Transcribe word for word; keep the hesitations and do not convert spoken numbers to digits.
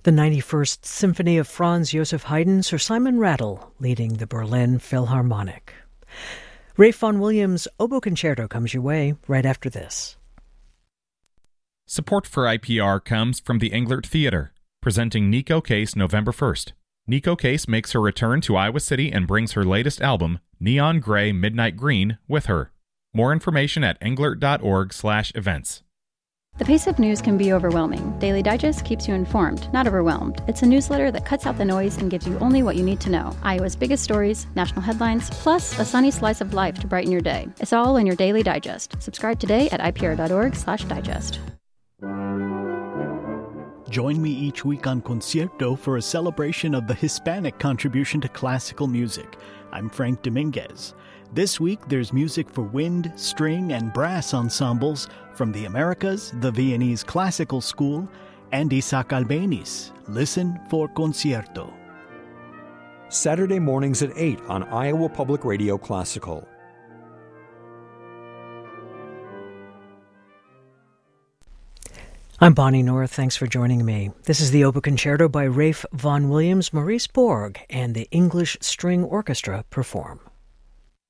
The ninety-first Symphony of Franz Joseph Haydn, Sir Simon Rattle leading the Berlin Philharmonic. Ralph Vaughan Williams' Oboe Concerto comes your way right after this. Support for I P R comes from the Englert Theater, presenting Nico Case November first. Nico Case makes her return to Iowa City and brings her latest album, Neon Gray Midnight Green, with her. More information at englert.org slash events. The pace of news can be overwhelming. Daily Digest keeps you informed, not overwhelmed. It's a newsletter that cuts out the noise and gives you only what you need to know. Iowa's biggest stories, national headlines, plus a sunny slice of life to brighten your day. It's all in your Daily Digest. Subscribe today at ipr.org slash digest. Join me each week on Concierto for a celebration of the Hispanic contribution to classical music. I'm Frank Dominguez. This week, there's music for wind, string, and brass ensembles from the Americas, the Viennese Classical School, and Isaac Albéniz. Listen for Concierto. Saturday mornings at eight on Iowa Public Radio Classical. I'm Bonnie North. Thanks for joining me. This is the Oboe Concerto by Ralph Vaughan Williams. Maurice Borg and the English String Orchestra perform.